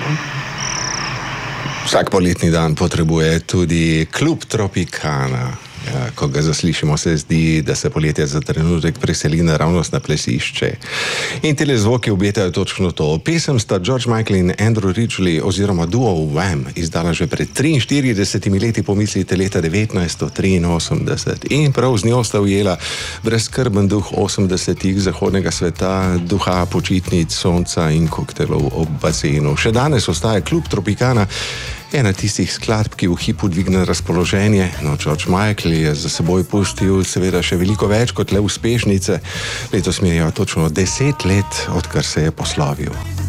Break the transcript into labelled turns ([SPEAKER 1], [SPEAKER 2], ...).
[SPEAKER 1] Vsak poletni dan potrebuje tudi klub Tropicana. Ja, ko ga zaslišimo, se zdi, da se poletje za trenutek preseli naravnost na plesišče. In tele zvoki obetajo točno to. Pesem sta George Michael in Andrew Ridgeley oziroma duo Wham izdala že pred 43 leti, pomislite leta 1983. In prav z njo sta ujela brezskrben duh 80-ih zahodnega sveta, duha počitnic, sonca in koktelov ob bazenu. Še danes ostaja klub Tropicana ena tistih skladb, ki v hipu dvigne razpoloženje. No, George Michael je za seboj pustil seveda še veliko več kot le uspešnice. Letos mineva točno 10 let, odkar se je poslovil.